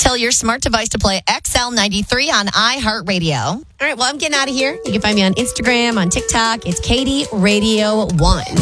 Tell your smart device to play XL93 on iHeartRadio. All right, well, I'm getting out of here. You can find me on Instagram, on TikTok. It's Katie Radio 1.